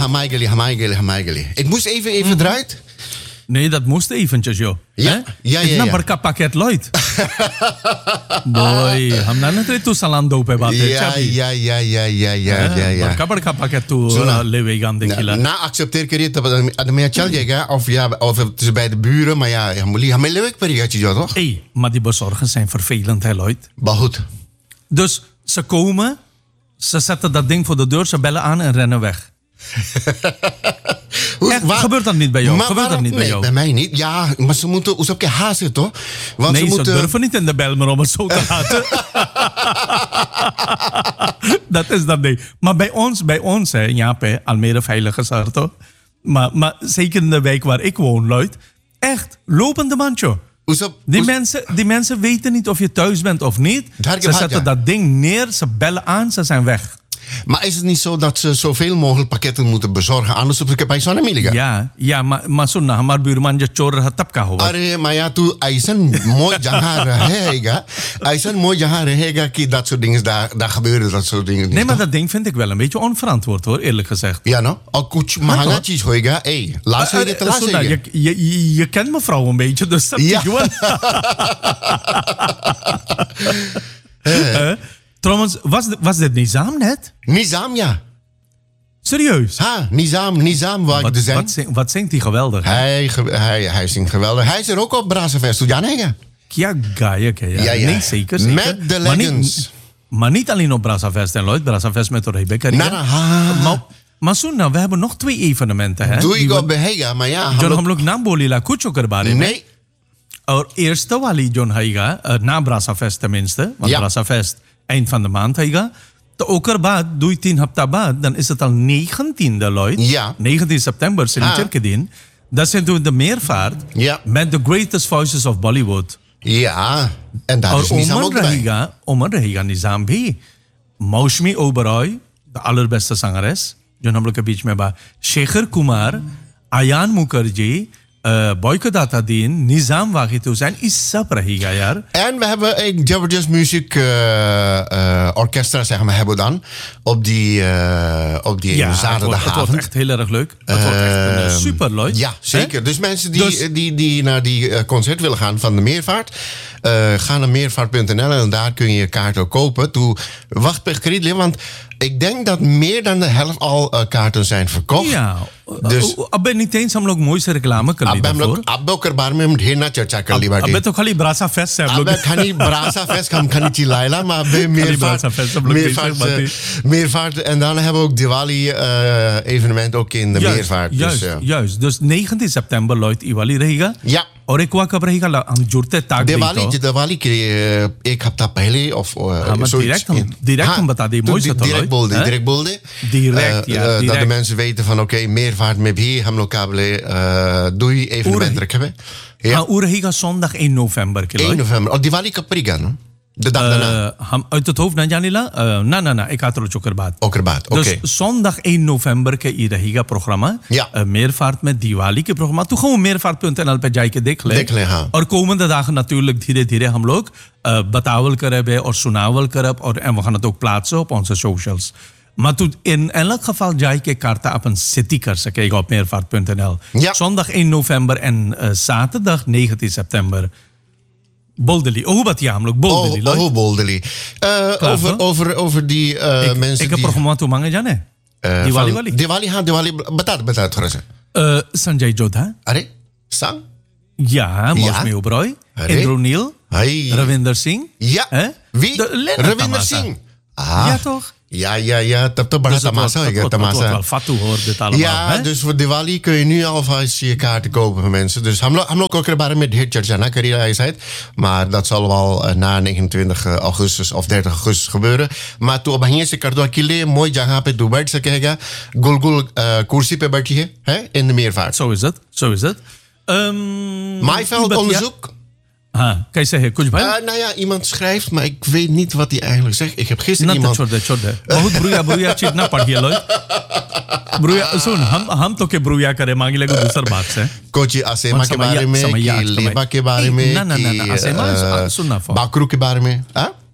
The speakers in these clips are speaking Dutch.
Hamaigeli. Ik moest even eruit. Nee, dat moest eventjes, joh. Ja. Ik nam een pakket Lloyd. Boy, ham na net tu salando pe bate. Ja. Barka pakket tu lewegan de kila. Na accepteer ik het dat meer chalje of het is bij de buren, maar ja, hij leuk per je toch? Hey, maar die bezorgers zijn vervelend, hè, Lloyd. Maar goed. Dus ze komen, ze zetten dat ding voor de deur, ze bellen aan en rennen weg. Gebeurt dat niet bij jou? Nee, bij mij niet. Ja, maar ze moeten op je hazen, toch? Want nee, ze durven niet in de bel maar om het zo te laten. Dat is dat ding. Maar bij ons hè, Jaap, Almere Veilige Sarto. Maar zeker in de wijk waar ik woon, Lloyd. Echt, lopende mandje. Die mensen weten niet of je thuis bent of niet. Ze zetten dat ding neer, ze bellen aan, ze zijn weg. Maar is het niet zo dat ze zoveel mogelijk pakketten moeten bezorgen? Anders op de bij zo'n Amerika. Ja, maar zo na, maar buurman je chor het tapka hoor. Arre, maar ja, toen Aysan mooi jaren hega, dat soort dingen daar gebeuren dat soort dingen. Nee, maar dat ding vind ik wel een beetje onverantwoord hoor, eerlijk gezegd. Ja, no? Al kuch mahangatjes hoega, laat ze dit laat zeggen. Je kent mevrouw een beetje, dus dat is gewoon. Trouwens, was dit Nizam net? Nizam, ja. Serieus? Nizam waar ik zijn. Wat zingt hij geweldig? Hij zingt geweldig. Hij is er ook op Brazenfest, toen Jan. Ja. Nee, zeker. Met de Legends. Maar niet alleen op Brazenfest en Lloyd. Brazenfest met Rebecca. Maar Suna, we hebben nog 2 evenementen. Hè? Doe ik op Behega, maar ja. John Hamlook Namboli la Kucho Kerbari. Nee. Eerste wali John Haiga, na Brazenfest tenminste. Want Brazenfest eind van de maand Haiga. Ook erbij, doe je 10 hapta baad, dan is het al 19e, Lloyd. Ja. 19 september, Sint-Tjerkedien. Dat zijn toen de meervaart met The Greatest Voices of Bollywood. Ja, en daar is Nizam ook bij. Omar Rahiga Nizam B. Maushmi Oberoi, de allerbeste zangeres. John Hamlook Beach Meba. Shekhar Kumar, Ayan Mukherjee, Boykodata Deen, Nizam Wagitu zijn is sab Rahiga, jaar. En we hebben een Jabberjazz Music Orchestra, zeg maar, hebben we dan. Op die zaterdagavond. Het wordt echt heel erg leuk. Het wordt echt super leuk. Ja, zeker. Dus mensen die naar die concert willen gaan van de Meervaart, ga naar meervaart.nl en daar kun je je kaart ook kopen. Toen wacht per krediet, want ik denk dat meer dan de helft al kaarten zijn verkocht. Ja, dus ben niet eens हम लोग mooi reclame कर ली daarvoor. अब ओकर बारे में हम ढेर ना चर्चा कर ली बाटे. अब तो खाली ब्रासा फेस्ट है हम लोग. अब खाली ब्रासा फेस्ट हम खाली चिल्लाइला maar अब meervaart en dan hebben we ook Diwali evenement ook in de Meervaart. Juist. Dus 19 september Lloyd Diwali रहेगा. Ja. और एक हुआ कब रहेगा हम जुड़ते ताक दिवाली के एक हफ्ता पहले of direct हम बता दें direct बोल दे dat de mensen weten van oké, Meervaart में भी हम लोग काबले दोई evenement रखे हुए. Ja, hoe रहेगा zondag 1 november 1 november. और दिवाली कब पड़ेगा ना? De dag daarna. Uit het hoofd, Janila? Na. Ik had er ook erbij. Oké. Dus zondag 1 november ke Irahiga programma. Ja. Meervaart met Diwali ke programma. Toen gewoon meervaart.nl pe jaike dekh le. और komende dagen natuurlijk धीरे-धीरे हम लोग बतावल करब और सुनावल करब en we gaan het ook plaatsen op onze socials. Maar toen in elk geval jij ke kaarten op een city kan kijken op meervaart.nl. Ja. Zondag 1 november en zaterdag 19 september. Boldely. Wat ja, Boldely. Boldely. Over die mensen. Ik heb programma toe mange jane. Diwali. Bata थोड़ा Sanjay Jodha. अरे sang? Ja, Mosme Oberoi. Indro Neil. Ravinder Singh. Ja. Wie? Ravinder Singh. Ja, toch? Ja, tap to bada tamasa hoega. Het wordt wel fatu hoor, dit allemaal. Ja, dus voor Diwali kun je nu alvast je kaarten kopen voor mensen. Dus हम लोग ook erbij met dit Charjana Karira maar dat zal wel na 29 augustus of 30 augustus gebeuren. Maar toen op hier se कर दो अकेले मोई जगह पे तू बैठ सकेगा गोल कुर्सी पे बैठी है in de Meervaart. Zo is het. Maaiveld onderzoek. Kan je zeggen, kuch bhai? Nou ja, iemand schrijft, maar ik weet niet wat hij eigenlijk zegt. Ik heb gisteren iemand... छोड़ बहुत ब्रुया चीज ना पढ़िए लो ब्रुया सुन हम तो के ब्रुया करे मांगी लगे दूसर बात से कोची असेमा के बारे में कि लेबा के बारे में ना असेमा सुनना बाकरू के बारे में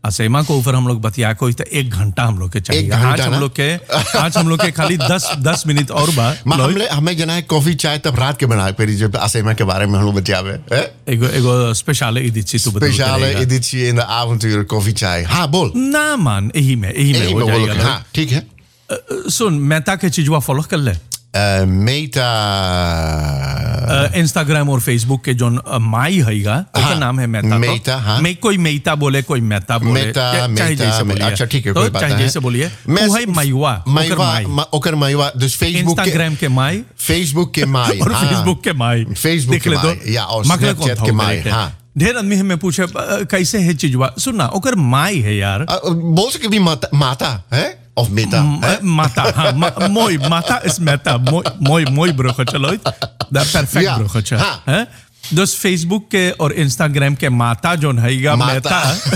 ऐसे माँ को ओवर हम लोग बतिया को 1 घंटा हम लोग के चाहिए। आज हम लोग के खाली 10 मिनट और बाद हमें जना है कॉफी चाय तब रात के बना फिर जब आसेमा के बारे में हम लोग बतियावे एगो speciale editie toe bedoel speciale editie in de avonturen koffie chai हाँ बोल ना मान यही में हो जाएगा। हाँ ठीक है सुन मेटा के चीज़ फॉलो कर ले मेटा इंस्टाग्राम और फेसबुक के जो माई हैगा उसका नाम है मेटा हाँ मैं कोई मेटा बोले कोई मेटा बोले चाहे जैसे बोलिए। अच्छा ठीक है कोई बात चाहे जैसे बोलिए वो है माईवा ओकर माईवा dus Facebook इंस्टाग्राम के माई Facebook के माई और फेसबुक के माई Facebook के माई या और Snapchat के माई हाँ ढेर आदमी हमें पूछे कैसे है चीजवा सुनना ओकर माई है यार बोल सके भी माता है of meta mata ha mooi mata is meta mooi bruggetje Lloyd dat perfect bruggetje hè dus Facebook के और Instagram के माता जोन हैगा मेटा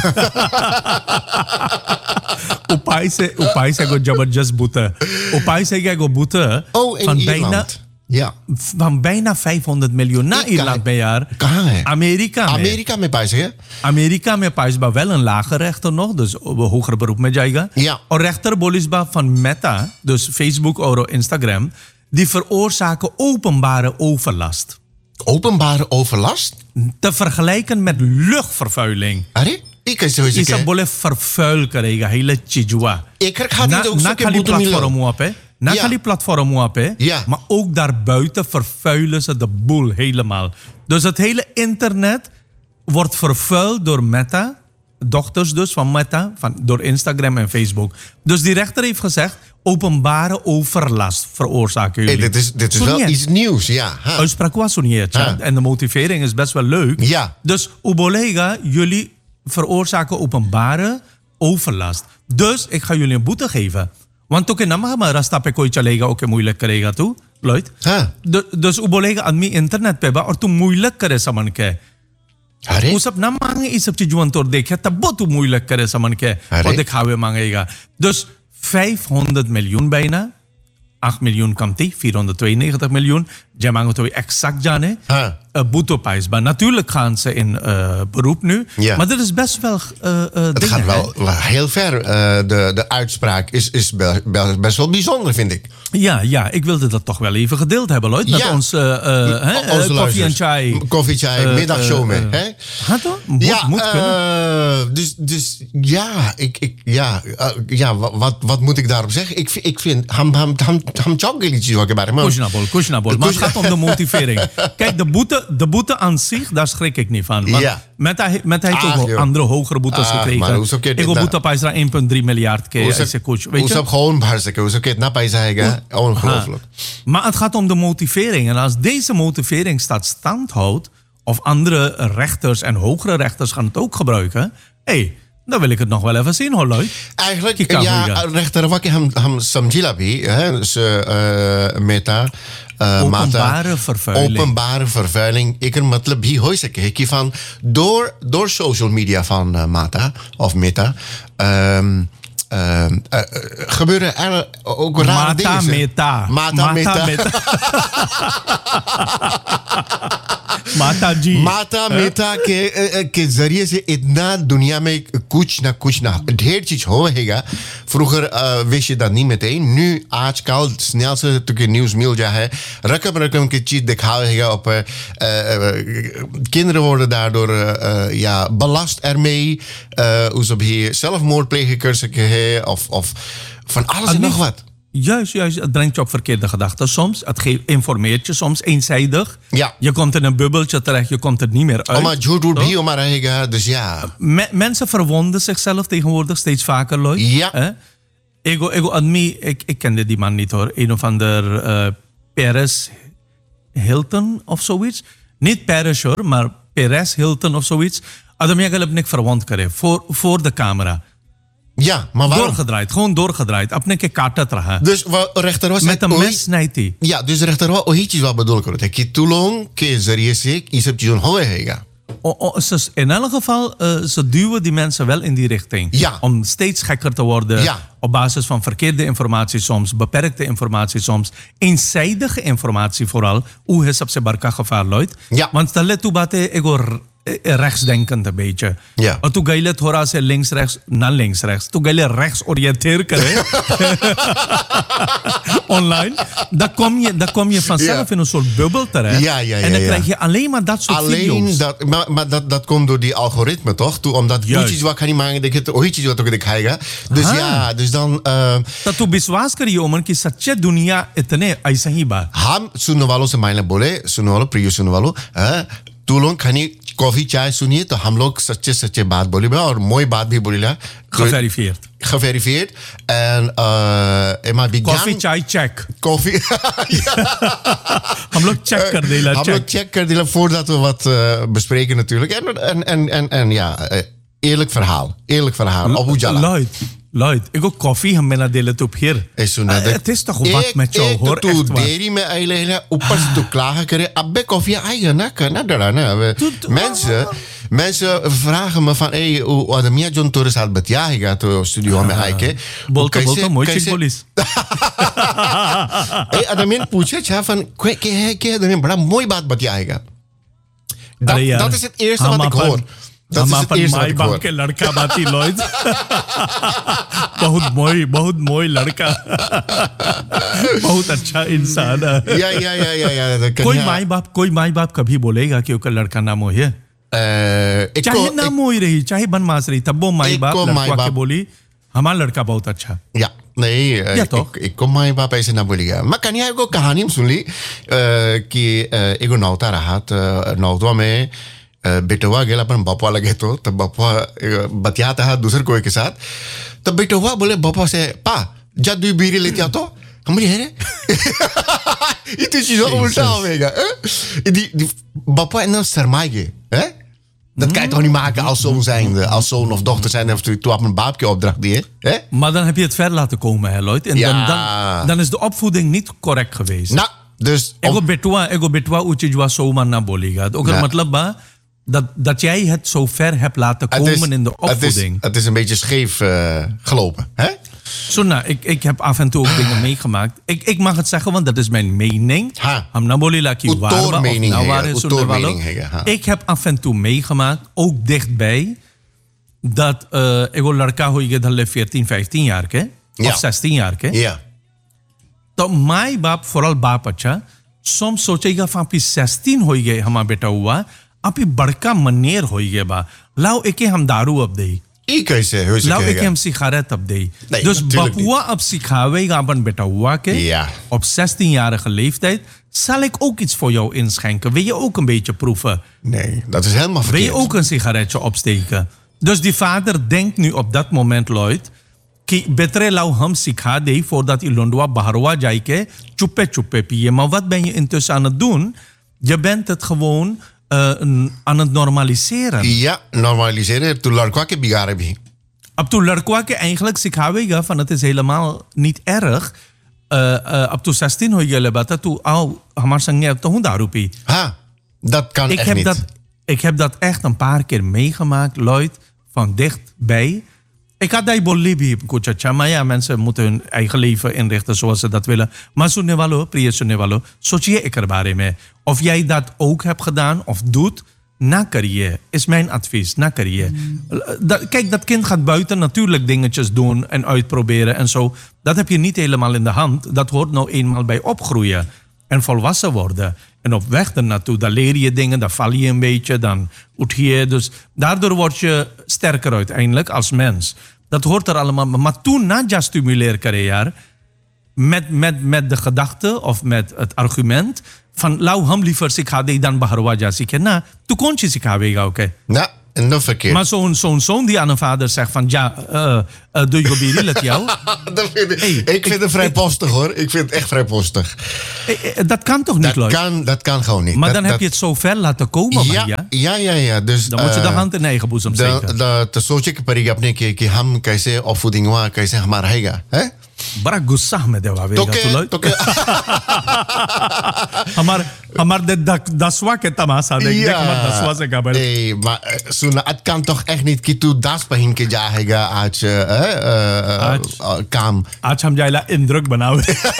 उपाय से को जबरदस्त बूते उपाय से क्या को बूते van bijna 500 miljoen na Ierland per jaar. Amerika में पाइस है Amerika में पाइस बा wel een lager rechter nog dus hoger beroep में जाएगा और rechter bolis ba van Meta dus Facebook of Instagram die veroorzaken openbare overlast te vergelijken met luchtvervuiling इसे बोले vervuil करेगा hele चीजवा ना खाली platform हुआ पे na खाली platform हुआ पे maar ook daarbuiten vervuilen ze de boel helemaal. Dus het hele internet wordt vervuild door Meta, dochters dus van Meta, door Instagram en Facebook. Dus die rechter heeft gezegd, openbare overlast veroorzaken jullie. Dit is wel iets nieuws, ja. Uitspraak was niet, en de motivering is best wel leuk. Ja. Dus Ubolega, jullie veroorzaken openbare overlast. Dus ik ga jullie een boete geven. Want ook in Namahama rasta pe koi chalega oke moeilijk करेगा तू Lloyd dus वो बोलेगा आदमी इंटरनेट पे बा और तू moeilijk करे समन के वो सब ना मांगे इस सब चीजों तो देखे तब वो तू moeilijk करे समन के और दिखावे मांगेगा dus 500 miljoen bijna 8 miljoen komt die 492 miljoen jij mag het exact जाने boeteprijs maar natuurlijk gaan ze in beroep nu maar dat is best wel het gaat wel heel ver de uitspraak is best wel bijzonder vind ik ja ik wilde dat toch wel even gedeeld hebben Lloyd met onze koffie chai middagshow mee hè moet kunnen dus wat moet ik daarop zeggen ik vind ham choggelitjes wat ik bij Kushnabol maar het gaat om de motivering kijk de boete aan zich, daar schrik ik niet van. Want met hij toch andere hogere boetes gekregen. Ik wil boete paisa 1,3 miljard keer. Weet je? Gewoon hartstikke. Hoe zou na paisa ongelooflijk. Maar het gaat om de motivering. En als deze motivering stand houdt, of andere rechters en hogere rechters gaan het ook gebruiken. Dan wil ik het nog wel even zien, hoor, Lloyd. Eigenlijk, rechter wat hem samjila bhi, Meta openbare vervuiling ik मतलब भी हो सके है कि van door social media van Meta gebeuren er ook rare dingen. Meta के जरिए से इतना दुनिया में कुछ ना ढेर चीज होगा vroeger wist je dat niet meteen nu आजकल snel से तो के न्यूज़ मिल जा है रकम की चीज दिखाएगा op kinderen worden daardoor belast ermee hoe ze hier zelfmoord plegen kunnen of van alles en nog wat. Juist, het brengt je op verkeerde gedachten soms. Het informeert je soms eenzijdig. Ja. Je komt in een bubbeltje terecht, je komt er niet meer uit. Dus ja. Mensen verwonden zichzelf tegenwoordig steeds vaker, Lloyd. Ja. Ik kende die man niet hoor. Een of ander Perez Hilton of zoiets. Niet Perez hoor, maar Perez Hilton of zoiets. Adamia ik niks verwond kare voor de camera. Ja, maar waarom? Gewoon doorgedraaid. Apne ke katat raha. Dus rechter was met een mes snijdt hij. Ja, dus rechter was ohi चीज bedoel karo the कि tulong के जरिए से ये सब चीजें होएगा. In elk geval, ze duwen die mensen wel in die richting. Ja. Om steeds gekker te worden. Ja. Op basis van verkeerde informatie soms, beperkte informatie soms, eenzijdige informatie vooral. Hoe is op se barka gevaar Lloyd? Ja. Want stel toe bate rechtsdenkend een beetje. Ja. और तू गईले थोड़ा से links rechts ना links rechts. तू गईले rechts oriënteer करे online. Dan kom je vanzelf in een soort bubbel terecht. Ja. En dan krijg je alleen maar dat soort video's. Maar dat komt door die algoritme, toch? Omdat iets wat kan niet maken, dat je iets wat ook krijgen. Dus ja, dus dan. Dat तू विश्वास करिए ओमन की सच्चे दुनिया इतने ऐसा ही बा. हम सुनने वालों से मायने बोले, सुनने वालों, प्रिय सुनने वालों, तू लोग खानी कॉफी चाय सुनिए तो हम लोग सच्चे बात बोली और मोई बात भी बोली ला. Geverifieerd. En maar कॉफी चाय check. Koffie. हम लोग check कर देला. हम लोग check कर देला voordat we wat bespreken natuurlijk. En ja, eerlijk verhaal. Op Ujala. Lloyd, ik ook koffie हम मेरा दिल तो फिर. Het is toch wat met jou hoor, echt waar. देरी में आई लेना ऊपर से तो klagen करे अबे कॉफी आएगा ना करना डरा ना. Mensen vragen me van hoe Adamia John Torres had betjagen to studio में आके बोलता मोई चिक पुलिस. Adamien पूछे छा van के Adamien बड़ा मोई बात betjagen. Dat is het eerste wat ik hoor. हम अपन माई बाप के लड़का बाती लॉयड. बहुत मोई लड़का. बहुत अच्छा इंसान है. या. कोई माई बाप कभी बोलेगा कि उसका लड़का ना मोई है. चाहे ना मोई रही, चाहे बनमास रही, तब वो माई बाप लड़का के बोली हमारा लड़का बहुत अच्छा. Ja. Nee, ik kom माई बाप ऐसे ना बोलेगा. मैं कन्या को कहानी में सुन ली कि एगो नौता रहा नौतवा में बेटवा गेला अपन बापा लगे तो तब बापा बतियाता है दूसरे कोई के साथ. तब बेटवा बोले बापा से पा जा 2 बीरी लेते आ तो हमारी है रे. Itu is zo ontstaan mega. Die papa en dan sermaige, hè? Dat kan je toch niet maken als zoon zijnde, als zoon of dochter zijn of toe op een baapje opdracht die, hè? Maar dan heb je het ver laten komen, hè, Lloyd? En dan is de opvoeding niet correct geweest. Nou, dus ego betwa uchijwa zomaar na bolega. Ook het matlab ba dat jij het zo ver hebt laten komen in de opvoeding. Het is een beetje scheef gelopen, hè? Zo, nou, ik heb af en toe ook dingen meegemaakt. Ik mag het zeggen, want dat is mijn mening. Ik heb af en toe meegemaakt, ook dichtbij, dat ik wil larka hoige dan 14, 15 jaar, of 16 jaar. Ja. तो माई बाप फॉरल बाप अच्छा सोम सोचेगा फापी 16 हो गए हमारा बेटा हुआ आपी बड़का मनेर हो गए बा लाओ एके हम दारू अब दे लाओ एके हम सिगारेट अब दे dus bapua op sigaarwegen aan beta huake op 16-jarige leeftijd zal ik ook iets voor jou inschenken. Wil je ook een beetje proeven? Nee, dat is helemaal verkeerd. Wil je ook een sigaretje opsteken? Dus die vader denkt nu op dat moment, Lloyd, कि बेतरे लाओ हम सिखा दे voordat die londwa baharwa jaike chuppe piye. Maar wat ben je intussen aan het doen? Je bent het gewoon aan het normaliseren. Ja, normaliseren. Tu larkwa ke bigare bhi. Ab tu larkwa ke eigenlijk sikhawega van het is helemaal niet erg. Ab tu 16 ho gele bata tu au hamar sange ab to daru pi. Ha, dat kan echt niet. Ik heb dat echt een paar keer meegemaakt, Lloyd, van dichtbij. Ik had die Bolivie, Kuchacha, maar ja, mensen moeten hun eigen leven inrichten zoals ze dat willen. Maar Sunevalo, Priya Sunevalo, sochiye ik er bare mee. Of jij dat ook hebt gedaan of doet, na kariye, is mijn advies, na kariye. Kijk, dat kind gaat buiten natuurlijk dingetjes doen en uitproberen en zo. Dat heb je niet helemaal in de hand. Dat hoort nou eenmaal bij opgroeien en volwassen worden. En op weg ernaartoe, dan leer je dingen, dan val je een beetje, dan moet je. Dus daardoor word je sterker uiteindelijk als mens. Dat hoort er allemaal. Maar toen na ja stimuleer carrière, met de gedachte of met het argument van lau ham liever sikhade dan baharwa ja sikhe. Na, toen kon je sikhavega, oké. Nou, en nog verkeerd. Maar zo'n zoon die aan een vader zegt van ja, doe je gobieri let jou. Ik vind het vrijpostig hoor. Ik vind het echt vrijpostig. Dat kan toch niet, Lloyd? Dat kan gewoon niet. Maar dan heb je het zo ver laten komen. Ja. Dus, dan moet je de hand in eigen boezem steken. तो सोचे कि परिग अपने कि हम कैसे opvoeding हुआ कैसे हमारा रहेगा, है? बड़ा गुस्सा में देवा Toke. हमार de 10 के तमाशा देख देख हमार 10 से गबल Nee, maar Suna, het kan toch echt niet kitu das pahin ke jahega आज काम. आज हम जाइला इंद्रक बनावे.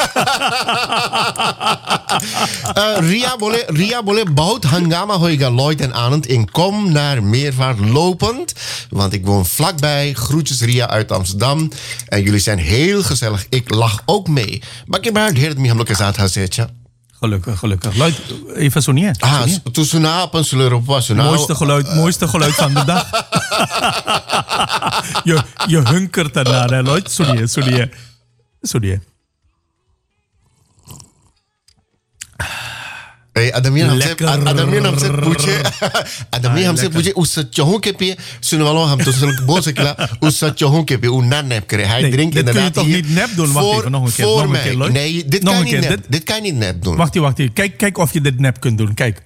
Ria बोले बहुत hangama hoiga Lloyd en Anand in kom naar Meervaart lopend. Want ik woon vlakbij. Groetjes Ria uit Amsterdam. En jullie zijn heel gezellig. Ik lach ook mee. Maar ik heb haar het me hamloke zaad hazetje. Gelukkig. Lloyd, even sonie. Toen Suna op een sleur op was. Mooiste geluid van de dag. je hunkert ernaar, hè, Lloyd. Sonie. Adamir हमसे पूछे उस चोहों के पे सुन वालों हम तो सल बोल सकला उस चोहों के पे उन्ना नैप करे हाय drink inderdaad toch niet nep doen? Wacht even, nog een keer. Nee, dit kan je niet nep doen. Wacht. Kijk of je dit nep kunt doen. Kijk.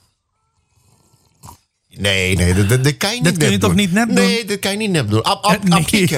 Nee, dit kan je niet nep doen. Dat kun je toch niet nep doen? Nee, dit kan je niet nep doen. Applieken.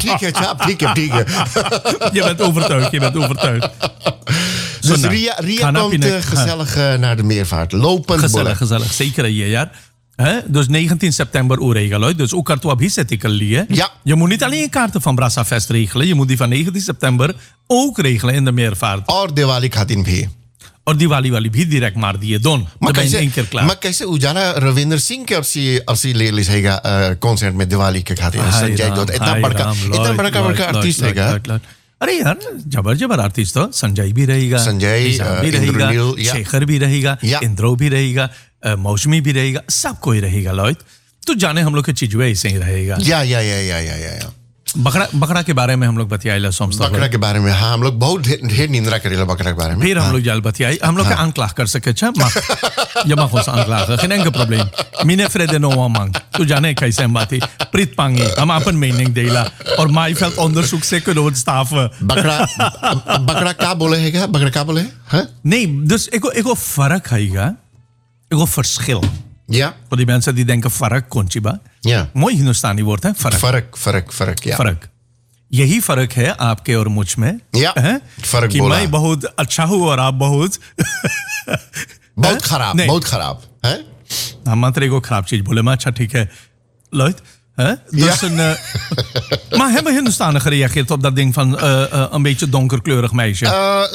Je bent overtuigd. Dus Ria komt gezellig naar de Meervaart. Lopend. Gezellig. Zeker een jaar. Dus 19 september regelen. Dus ook kaarten op hier. Ja. Je moet niet alleen kaarten van Brassafest regelen. Je moet die van 19 september ook regelen in de Meervaart. और दिवाली खातिर भी. और दिवाली वाली भी direct मार दिए दोन. Maar कैसे उजाला रविंद्र सिंह के अपसी ले लिसेगा कॉन्सर्ट में दिवाली के खातिर संजय दत्त इतना बड़ा आर्टिस्ट हैगा. अरे यार जबर आर्टिस्ट तो संजय भी रहेगा, भी रहेगा, शेखर भी रहेगा, इंद्रो भी रहेगा, मौसमी भी रहेगा, सब कोई रहेगा. लॉयड तो जाने हम लोग के चीजुए ऐसे ही रहेगा. या बकरा के बारे में हम लोग बतियाइला सोमस्ता. बकरा के बारे में हाँ हम लोग बहुत ढेर निंद्रा करेला बकरा के बारे में. फिर हम लोग जाल बतियाई हम लोग का आंकलाख कर सके छा ये मा खोस आंकलाख geen प्रॉब्लम. मिने फ्रेडे नो वामंग तू जाने कैसे हम बाती प्रीत पांगी हम अपन मीनिंग देला और माईफेल्ट onderzoek से kunnen we staven. बकरा क्या बोले हैगा बकरा क्या बोले हैं? Nee, dus ego फर्क हैगा ego verschil. Ja. Voor die mensen die denken farak konchiba. Ja. Mooi Hindustani woord है फर्क या. फर्क. यही फर्क है आपके और मुझ में. या. फर्क कि मैं बहुत अच्छा हूँ और आप बहुत खराब है. हम मात्र ego खराब चीज बोले मैं अच्छा ठीक है. Lloyd. Dus maar hebben Hindustanen gereageerd op dat ding van een beetje donkerkleurig meisje?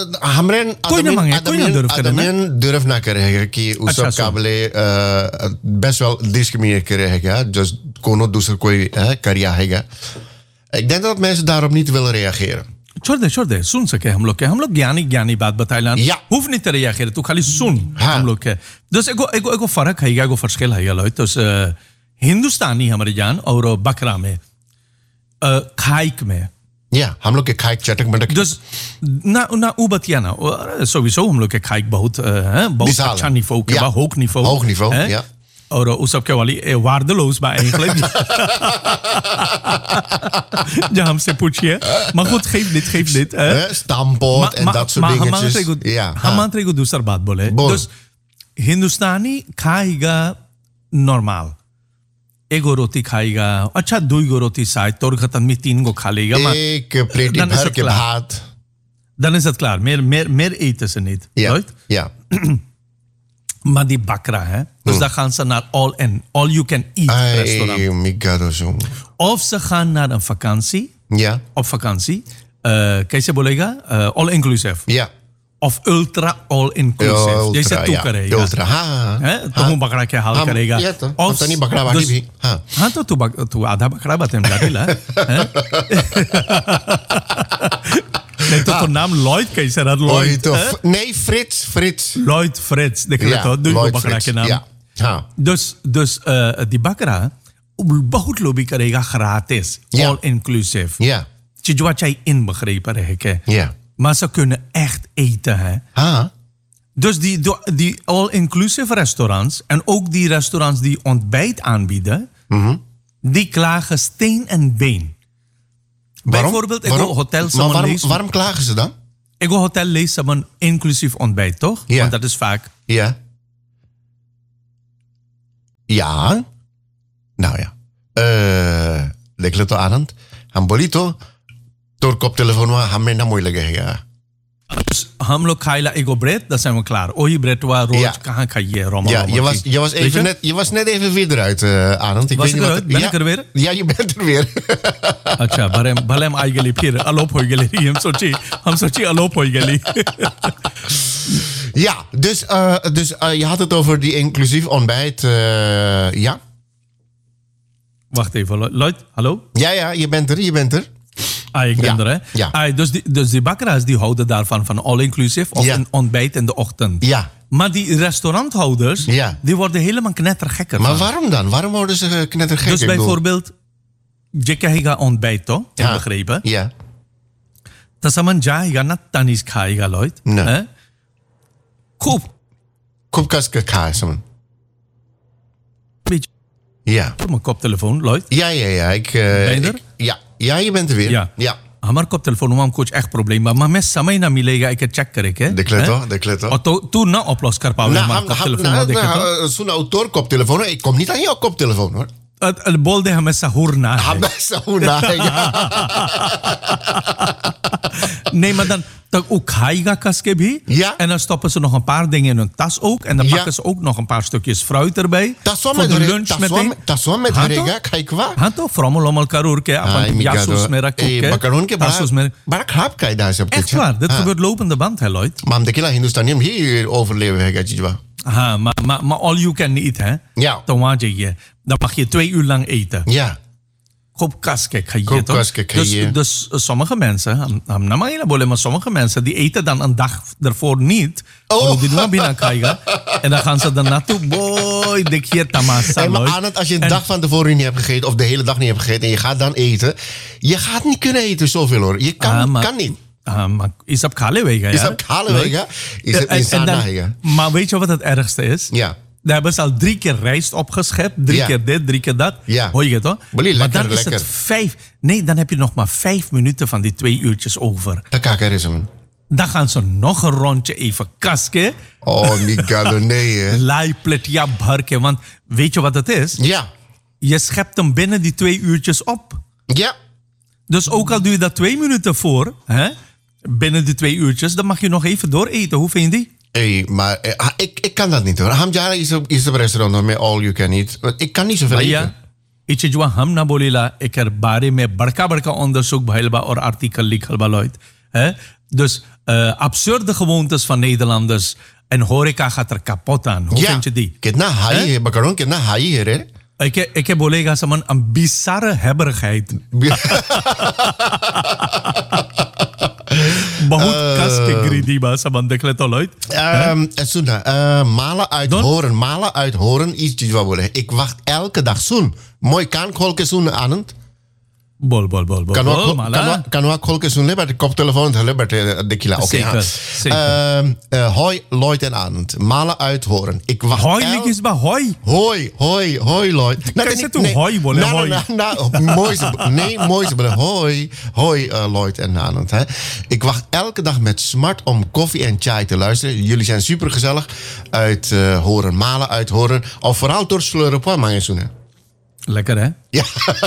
Adamien durf na करेगा कि उस सब काबले best wel discrimineer करेगा just कोनो दूसर कोई करिया हैगा. Ik denk dat mensen daarop niet willen reageren. छोड़ दे सुन सके हम लोग ज्ञानी बात बताइला. hoeft niet te reageren तू खाली सुन हम लोग के. dus ego फर्क है ego verschil है Lloyd. dus हिंदुस्तानी हमारे जान और बकरा में खाइक में या हम लोग के खाइक चटक मटक dus na ubatiya na sowieso हम लोग के खाइक बहुत अच्छा niveau के hoog niveau ja. और उस सब के वाली waardeloos bij eigenlijk ja हमसे पूछिए maar goed geef dit stampot en dat soort dingetjes ja हम ego दूसरा बात बोले dus हिंदुस्तानी खाएगा normaal. एगो रोटी खाएगा अच्छा 2 रोटी शायद तोर खतन में 3 गो खा लेगा. एक प्लेट भर के भात. Dan is het klaar. Meer eten ze niet. Ja. Maar die bakra, hè? Dus dan gaan ze naar all you can eat restaurant. Of ze gaan naar een vakantie. Ja. Op vakantie. कैसे बोलेगा? All inclusive. Ja. Of ultra all inclusive. जैसे तू करेगा. Ultra हाँ. तो हूँ बकरा के हाल करेगा. Of नहीं बकरा बाकी भी. हाँ तो तू आधा बकरा बातें मिला नहीं तो नाम Lloyd कैसे रहा Lloyd? Nee, Frits. Lloyd Frits. देख ले तो दूसरे बकरा के नाम. हाँ. Dus die बकरा बहुत लोभी करेगा gratis. All inclusive. Ja. चीज़ wat jij inbegrepen है के. Ja. Maar ze kunnen echt eten, hè? Dus die all-inclusive restaurants en ook die restaurants die ontbijt aanbieden, die klagen steen en been. Bijvoorbeeld, ik go hotel waarom klagen ze dan? Ik go hotel lees ze een inclusief ontbijt, toch? Ja. Want dat is vaak. Ja. Ja. Nou ja. Lekker Anand. Hambolito. तो koptelefoon maar hame na mooi लगेगा. Dus हम लोग खाइला एगो bread, dat zijn we klaar. Ohi bread waar rood कहाँ खाइए Roma. Ja, je was net even weer eruit, Anand. Was ik eruit? Ben ik er weer? Ja, je bent er weer. अच्छा, भले हम आई गली फिर अलोप हो गली. हम सोची अलोप हो गली. Ja, dus je had het over die inclusief ontbijt. Ja? Wacht even, Lloyd, hallo? Ja, je bent er. Ik ben er, hè? Ja. Dus die bakkeraars die houden daarvan, van all-inclusive of een ontbijt in de ochtend. Ja. Maar die restauranthouders, die worden helemaal knettergekker. Maar waarom dan? Waarom worden ze knettergekker? Dus bijvoorbeeld, je krijgt ontbijt, toch? Ja. Begrepen? Ja. Dat is een ja, not tanis krijgen, Lloyd. Nee. Koop kaske kaasen. Beetje. Ja. Op mijn koptelefoon, Lloyd. Ja. Ben je er? Ja, je bent er weer. Ja. हमारे koptelefoon में कुछ एक प्रॉब्लम बा मैं समय ना मिलेगा एक चेक करे के देखले तो और तू ना अपलोड कर पावे हमारे koptelefoon में देखे तो सुन auteur koptelefoon ik kom niet aan jouw koptelefoon hoor बोल दे हमें सहूर ना है हमें सहूर ना है nee maar dan खाएगा कस के भी en dan stoppen ze nog een paar dingen in hun tas ook en dan pakken ze ook nog een paar stukjes fruit erbij voor de lunch meteen tassom met rega kijk waar हाँ तो फ्रॉमल करूर के अपन यासूस में रख के बकरोन के बड़ा खराब कायदा है सब कुछ echt waar dit gebeurt lopende band hè Lloyd maar de kila Hindustani हम hier overleven है क्या हाँ maar all you can eat hè ja तो वहाँ जाइए dan mag je 2 uur lang eten ja खूब कस के खाइए तो dus sommige mensen हम ना मांगेला बोले maar sommige mensen die eten dan een dag ervoor niet die doen binnen krijgen en dan gaan ze dan naartoe boy dekje tamasa hey, maar aan het als je een dag van tevoren niet hebt gegeten of de hele dag niet hebt gegeten en je gaat dan eten je gaat niet kunnen eten zoveel hoor je kan niet maar is op kale wegen is op kale wegen is het insane maar weet je wat het ergste is ja daar hebben ze al 3 keer rijst opgeschept. 3 keer dit, 3 keer dat. Ja. Hoor je het toch? Maar dan is het 5... Nee, dan heb je nog maar 5 minuten van die 2 uurtjes over. Dat kan er is hem. Dan gaan ze nog een rondje even kasken. Oh, Miguel, nee hè. Laiplet, ja, barke. Want weet je wat het is? Ja. Je schept hem binnen die 2 uurtjes op. Ja. Dus ook al doe je dat 2 minuten voor, hè, binnen die 2 uurtjes, dan mag je nog even dooreten. Hoe vind je die? Hey, maar ik kan dat niet hoor. Hamjara is op restaurant met all you can eat. Ik kan niet zoveel eten. इचे जो हम ना बोलेला एकर बारे में बड़का onderzoek भइल बा और आर्टिकल लिखल बा Lloyd. Dus absurde gewoontes van Nederlanders en horeca gaat er kapot aan. Hoe vind je die? कितना हाई है बकरों कितना हाई है रे Ik बोलेगा समन een bizarre hebberigheid. बहुत कस के greedy बा समन देख ले तो Lloyd. Malen uit horen iets wat willen. Ik wacht elke dag zoen. Mooi kan kolke zoen aanend. Bol. Kan ook kolke zoen bij de koptelefoon de kila. Oké. Hoi Lloyd en Anand. Malen uit horen. Ik wacht. Hoi is bij hoi. Hoi Lloyd. Nee, hoi bolle hoi. Mooi hoi Lloyd en Anand. Ik wacht elke dag met smart om koffie en chai te luisteren. Jullie zijn super gezellig. Uit horen, malen uit horen. Of vooral door sleuren op mijn zoenen. Lekker hè? Ja.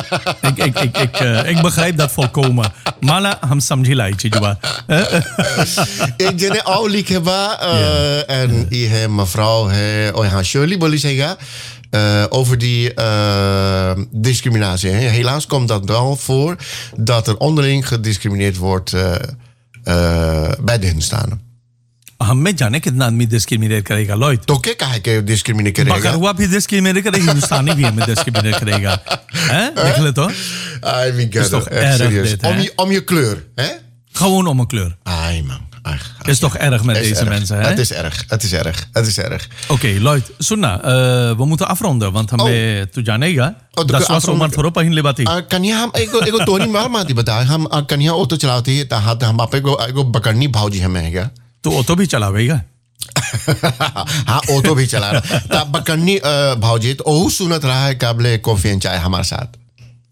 Ik begrijp dat volkomen. Mala ham samjhi lai chijwa. Ik jene au likheba en je mevrouw Shirley wil zeggen over die discriminatie. Helaas komt dat wel voor dat er onderling gediscrimineerd wordt bij de Hindustanen. हमें जाने कितना आदमी डिस्क्रिमिनेट करेगा Lloyd तो क्या कहे कि डिस्क्रिमिनेट करेगा बकरवा भी डिस्क्रिमिनेट करेगा हिंदुस्तानी भी हमें डिस्क्रिमिनेट करेगा हैं देख ले तो I mean serieus om je kleur hè gewoon om een kleur ai man is toch erg met deze mensen hè het is erg Oké, Lloyd सुनना we moeten afronden want हमें तू जानेगा 10 वार थोड़ा पहिन ले बाती कन्या हम एगो तोरी मार माती बता हम कन्या ऑटो चलाती है ता हम आप एगो बकरनी भाऊजी हमें है क्या तो ऑटो भी चलावेगा हाँ ऑटो भी चला रहा तब बकरनी भाऊजी तो ओह सुनत रहा है काबले कॉफी एंड चाय हमारे साथ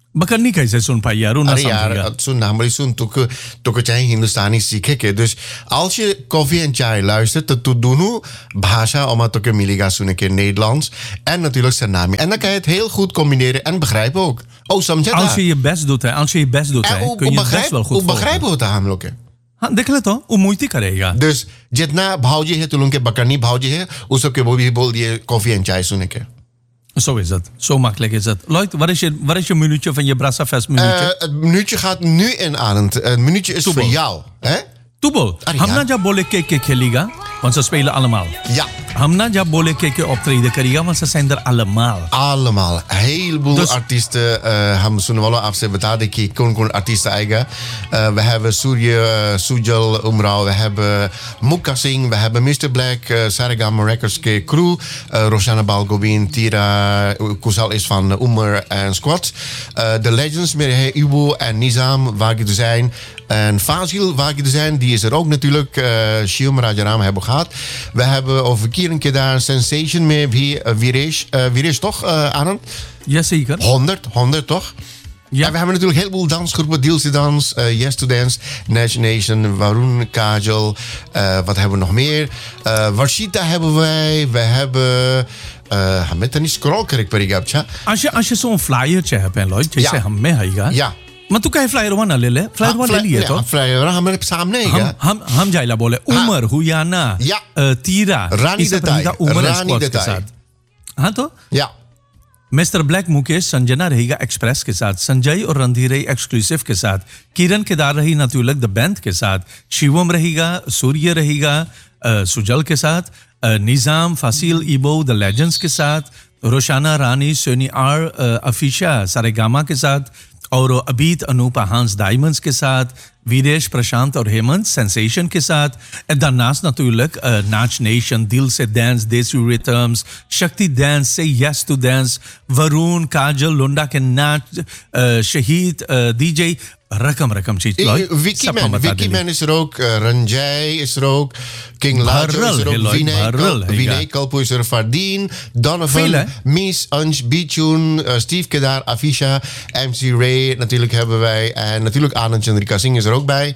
Bakan niet kijk zo'n paar jaar. Aरे यार सुन namelijk zo'n toch चाहे हिंदुस्तानी सीखे के dus als je koffie en chai luistert तो दोनों भाषा oma toch मिलेगा सुनने के Nederlands en natuurlijk Suriname en dan kan je het heel goed combineren en begrijpen ook. Oh, समझे als je je best doet, hè, als je je best doet, hè, kun je het best wel goed volgen. begrijpen होता हम लोग के. हाँ देख ले तो वो मोइती करेगा. Dus जितना भावजी है तुम लोग के बकरनी भावजी है उस सबके वो भी बोल दिए koffie en chai सुनने के. Zo is het. Zo makkelijk is het. Lloyd, waar is je minuutje van je Brassafest minuutje? Het minuutje gaat nu in aan. Het minuutje is voor jou. Hè? Toebol, हमना जब बोले के खेलेगा, want ze spelen allemaal. Ja. हमना जब बोले के optreden करेगा, want ze zijn er allemaal. Allemaal. Een heleboel dus, artiesten. हम सुनने वालों आपसे बता दें कि कौन artiesten आएगा. We hebben Surya, Sujal, Umrao. We hebben Mukka Singh. We hebben Mr. Black, Saregama Records के crew. Roshana Balgobin, Tira, Kusal is van Umar en Squad. De Legends met Ubo en Nizam, waar je er zijn. En Fazil, waar je er zijn, die is er ook natuurlijk. Shium Rajaram hebben we gehad. We hebben over keer een keer daar Sensation met Viresh. Viresh toch, Anand? Jazeker. 100 toch? Ja. En we hebben natuurlijk heel veel dansgroepen. Dealsy Dans, Yes to Dance, Nash Nation, Varun, Kajal. Wat hebben we nog meer? Warshita hebben wij. We hebben... met een scroll krijg ik. Als je zo'n flyertje hebt, Lloyd, je zegt hem mee, ja. Maar तू कहे flyer one ले ले flyer one ले लिए तो फ्लायर हमारे सामने है हम जाइला बोले उमर हुयाना तीरा रानी देताई के साथ हाँ तो या मिस्टर ब्लैक मुकेश संजना रहेगा एक्सप्रेस के साथ संजय और रणधीर एक्सक्लूसिव के साथ किरण केदार रही नतुलक द बैंड के साथ शिवम रहेगा सूर्य रहेगा सुजल के साथ निजाम फासिल इबो द लेजेंड्स के साथ रोशाना रानी सोनी आर अफीशा सारेगामा के साथ और अबीत अनूपा हांस डायमंड्स के साथ वीरेश प्रशांत और हेमंत सेंसेशन के साथ दानास natuurlijk नाच नेशन दिल से डांस देसी रिथम्स शक्ति डांस से यस टू डांस वरुण काजल लोंडा के नाच शहीद डीजे रकम चीज Vicky Man is er ook, Ranjay is er ook, King Lajo is er ook, Vinay Kalpo is er, Fardeen, Donovan, Mies, Anj, Bichun, Steve Kedar, Afisha, MC Ray natuurlijk hebben wij en natuurlijk Anand Chandrika Singh is er ook bij.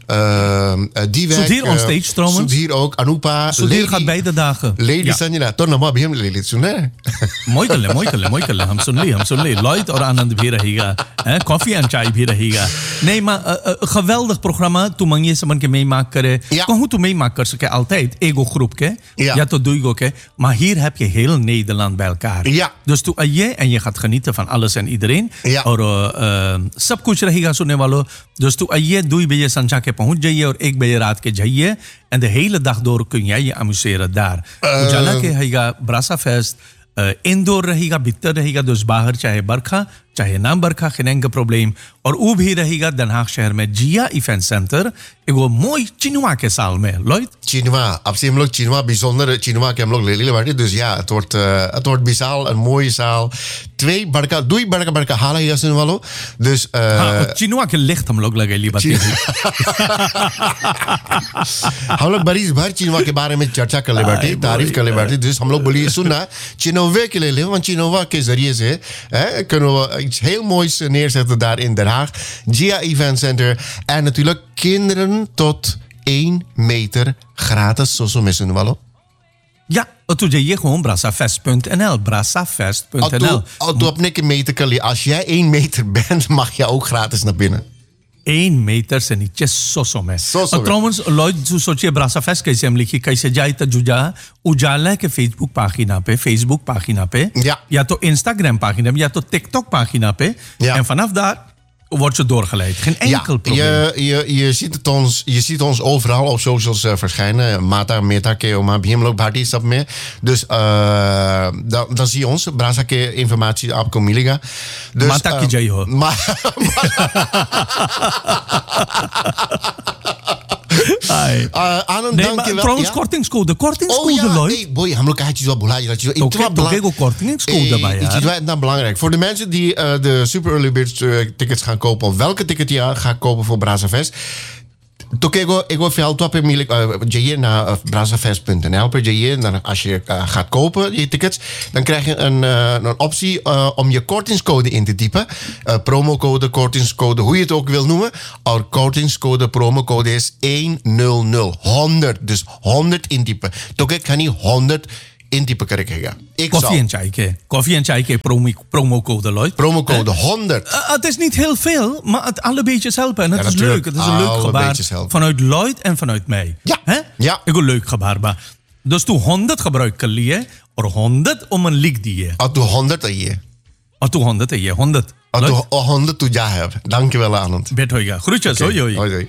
Divek, Sudhir on stage trouwens. Sudhir ook, Anupa. Sudhir gaat beide dagen. Lady Sanjana, toch nog maar bij hem lelijk सुने. मोई कर ले हम सुन ले लॉयड और आनंद भी रहेगा coffee and चाय भी रहेगा nee maar geweldig programma toen man je samen ke meemaak करे कहूँ तू meemaak कर सके altijd ego groep के ja tot duigo के maar hier heb je heel Nederland bij elkaar ja dus tu आइए en je gaat genieten van alles en iedereen ja और सब कुछ रहेगा सुनने वालों dus tu आइए 2 बजे संचा के पहुंच जाइए और 1 बजे रात के जाइए en de hele dag door kun jij je amuseren daar उजाला के रहेगा Brassafest इंडोर रहेगा भीतर रहेगा dus बाहर चाहे बरखा चाहे ना बरखा geen enkel probleem और वो भी रहेगा Den Haag शहर में जिया इवेंट सेंटर एगो मोई चिनुआ के साल में लॉयड चिनुआ अब से हम लोग चिनुआ bijzonder चिनुआ के हम लोग ले लेते dus ja het wordt bisaal een mooie zaal 2 बड़का हाला ही सुनने वालों dus चिनुआ के लिस्ट हम लोग लगे ली बात हम लोग बड़ी भर चिनुआ के बारे में चर्चा कर ले बैठे तारीफ कर ले बैठे dus हम लोग बोलिए सुनना चिनोवे के ले want चिनोवा के जरिए से kunnen we iets heel moois neerzetten daar in Den Haag. GIA Event Center. En natuurlijk kinderen tot 1 meter gratis. Zoals we met wallo. Ja, toen zei je gewoon brassafest.nl. Brassafest.nl. Op een meter kan je. Als jij 1 meter bent, mag je ook gratis naar binnen. 1 meter से नीचे 100 में और ट्रॉमन्स लॉयड जो सोचिए ब्रासाफेस्ट कैसे हम लिखी कैसे जाए तो जुजा उजाला के फेसबुक पाखिना पे या तो इंस्टाग्राम पाखिना पे या तो टिकटॉक पाखिना पे en vanaf daar wordt ze doorgeleid. Geen enkel probleem. Je ziet ons overal op socials verschijnen. Meta, Keoma, Bhimlok, Bharti, stap mee. Dus dan zie je ons. Brasake informatie op Komiliga. Dus, Mata ki jai ho. Anand, dankjewel. Trouwens, kortingscode. Kortingscode, Lloyd. Nee, boy, हम लोग कहा चीज़ बुला रही है. Toch kortingscode bij ja. Het is belangrijk. Voor de mensen die de Super Early Bird tickets gaan kopen, of welke ticket je gaat kopen voor Brassafest. Toke ego veld op je naar brazafest.nl per je dan als je gaat kopen je tickets dan krijg je een optie om je kortingscode in te typen. Promocode, kortingscode, hoe je het ook wil noemen. Our kortingscode, promocode is 100 100. Dus 100 intypen. Toke kan niet 100 intypen krijgen. Koffie en chai promocode, Lloyd. Promocode 100. Het is niet heel veel, maar het alle beetjes helpen. En het is natuurlijk. leuk. Het is een leuk gebaar vanuit Lloyd en vanuit mij. Ja. Hè? Ja. Ik een leuk gebaar. Maar. Dus toen 100 gebruiken je, of 100 om een lik die je. Toen 100 aan je. Toen 100 aan je, 100. Toen 100 toen ja heb. Dankjewel, Anand. Bet hoiga. Groetjes, hoi hoi. Hoi.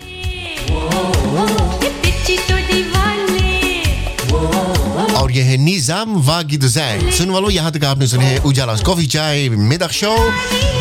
और ये है निजाम वागिद जैन सुन वालों यहाँ तक आपने सुने हैं उजाला कॉफी चाय middagshow